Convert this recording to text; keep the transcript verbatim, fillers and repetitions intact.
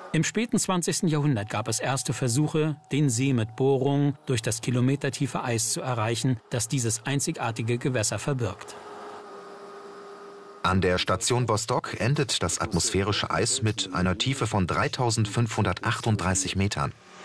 Im späten zwanzigsten Jahrhundert gab es erste Versuche, den See mit Bohrungen durch das kilometertiefe Eis zu erreichen, das dieses einzigartige Gewässer verbirgt. An der Station Vostok endet das atmosphärische Eis mit einer Tiefe von dreitausendfünfhundertachtunddreißig Metern.